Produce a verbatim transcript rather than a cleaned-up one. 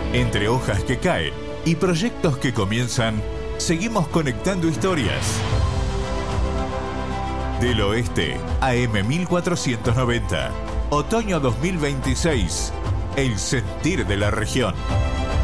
Entre hojas que caen y proyectos que comienzan, seguimos conectando historias. Del Oeste, A M mil cuatrocientos noventa. Otoño dos mil veintiséis. El sentir de la región.